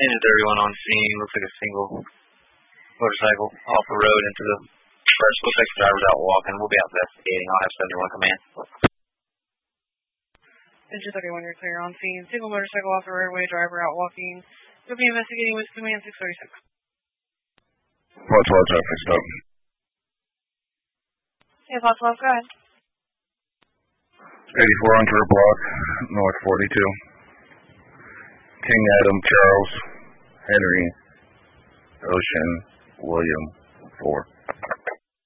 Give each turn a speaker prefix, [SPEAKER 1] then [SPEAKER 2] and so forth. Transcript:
[SPEAKER 1] Engine 31 on scene. Looks like a single motorcycle off the road into the first. Looks like the driver's out walking. We'll be out investigating. I'll have 71 come in.
[SPEAKER 2] Engine 31, you're clear on scene. Single motorcycle off the roadway, driver out walking. You'll be investigating with command 636.
[SPEAKER 3] What's fixed up?
[SPEAKER 2] Yeah, Fox 12, go ahead.
[SPEAKER 3] 84 on Tour Block, North 42. King Adam, Charles, Henry, Ocean, William, 4.